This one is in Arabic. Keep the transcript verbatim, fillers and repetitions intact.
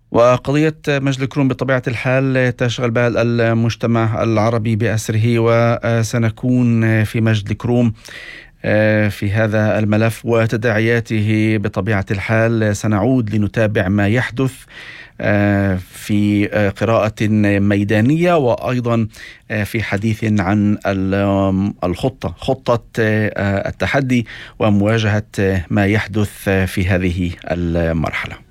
وقضية مجد الكروم بطبيعة الحال تشغل بال المجتمع العربي بأسره، وسنكون في مجد الكروم في هذا الملف وتداعياته بطبيعة الحال. سنعود لنتابع ما يحدث في قراءة ميدانية، وأيضا في حديث عن الخطة خطة التحدي ومواجهة ما يحدث في هذه المرحلة.